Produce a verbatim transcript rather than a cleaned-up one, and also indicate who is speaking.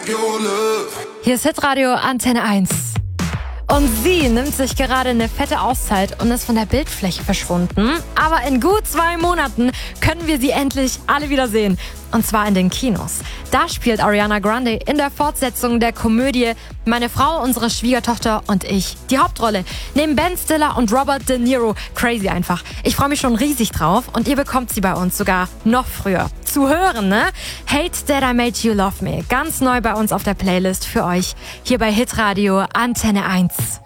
Speaker 1: Hier ist Hitradio Antenne eins. Und sie nimmt sich gerade eine fette Auszeit und ist von der Bildfläche verschwunden. Aber in gut zwei Monaten können wir sie endlich alle wieder sehen. Und zwar in den Kinos. Da spielt Ariana Grande in der Fortsetzung der Komödie Meine Frau, unsere Schwiegertochter und ich die Hauptrolle. Neben Ben Stiller und Robert De Niro. Crazy einfach. Ich freue mich schon riesig drauf und ihr bekommt sie bei uns sogar noch früher zu hören, ne? Hate That I Made You Love Me. Ganz neu bei uns auf der Playlist für euch. Hier bei Hitradio Antenne eins.